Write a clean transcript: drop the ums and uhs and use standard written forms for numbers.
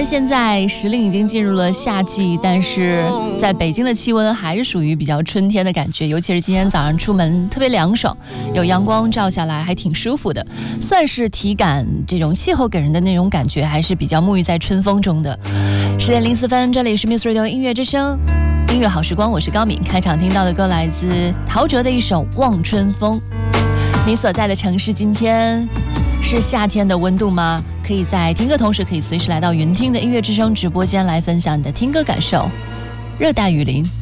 然现在时令已经进入了夏季，但是在北京的气温还是属于比较春天的感觉，尤其是今天早上出门特别凉爽，有阳光照下来还挺舒服的，算是体感这种气候给人的那种感觉还是比较沐浴在春风中的。10点04分，这里是 Muse Radio 音乐之声，音乐好时光，我是高敏。开场听到的歌来自陶喆的一首《望春风》。你所在的城市今天是夏天的温度吗？可以在听歌同时，可以随时来到云听的音乐之声直播间来分享你的听歌感受。热带雨林。